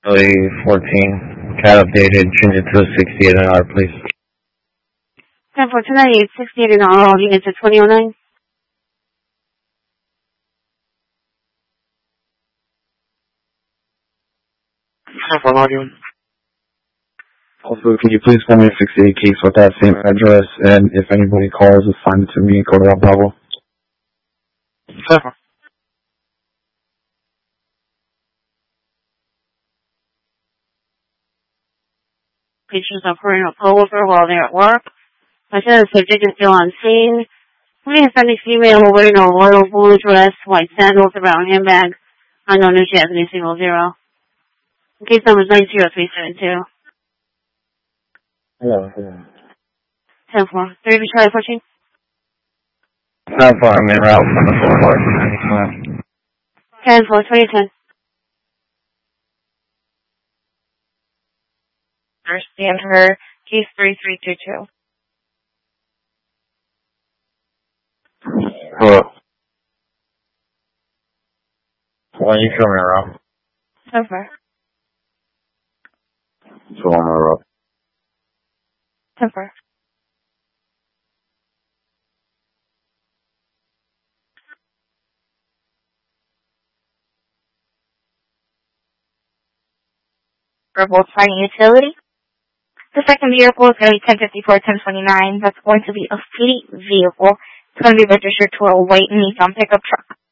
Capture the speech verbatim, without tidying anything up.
Early fourteen, cat updated, change it to a sixty-eight an hour, please. ten four, two ninety-eight, sixty-eight an hour, all units at twenty oh nine. ten four, login. Also, can you please send me a sixty-eight case with that same address, and if anybody calls, assign it to me, go to that Bravo. ten four. Patients are putting a pullover while they're at work. I said the subject is still on scene. We Hispanic female wearing a royal blue dress, white sandals, a brown handbag. Unknown if she has any single zero. Case number is nine zero three seven two. Hello, hello. ten four. three to try fourteen. ten four, I'm in route from the four four. ten four, twenty ten. Understand her. Case three three two two. Hello. Why are you coming around? Over. So I'm around. Over. Rebel Finding Utility. The second vehicle is going to be ten fifty-four, ten twenty-nine. That's going to be a fleet vehicle. It's going to be registered to a white Nissan pickup truck.